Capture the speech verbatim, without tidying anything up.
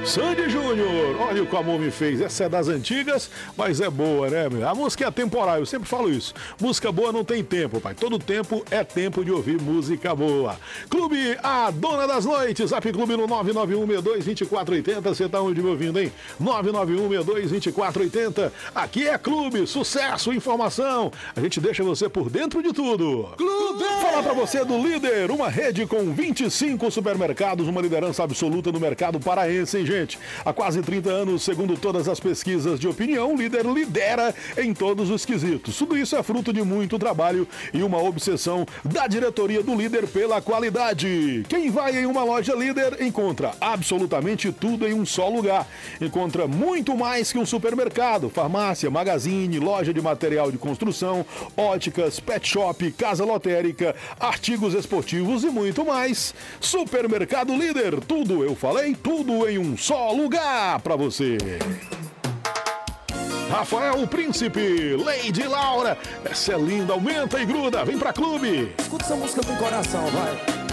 Sandy Júnior, olha o que o amor me fez. Essa é das antigas, mas é boa, né, meu? A música é atemporal, eu sempre falo isso. Música boa não tem tempo, pai. Todo tempo é tempo de ouvir música boa. Clube A Dona das Noites, Zap Clube no nove nove um seis dois, dois quatro oito zero. Você tá onde me ouvindo, hein? nove nove um seis dois, dois quatro oito zero. Aqui é Clube, sucesso, informação. A gente deixa você por dentro de tudo. Clube! Falar pra você do Líder, uma rede com vinte e cinco supermercados, uma liderança absoluta no mercado paraense, hein, gente? Há quase trinta anos, segundo todas as pesquisas de opinião, o Líder lidera em todos os quesitos. Tudo isso é fruto de muito trabalho e uma obsessão da diretoria do Líder pela qualidade. Quem vai em uma loja Líder encontra absolutamente tudo em um só lugar. Encontra muito mais que um supermercado, farmácia, magazine, loja de material de construção, óticas, pet shop, casa lotérica, artigos esportivos e muito mais. Supermercado Líder, tudo, eu falei, tudo em um só lugar pra você. Rafael Príncipe, Lady Laura, essa é linda, aumenta e gruda, vem pra Clube. Escuta essa música com o coração, vai.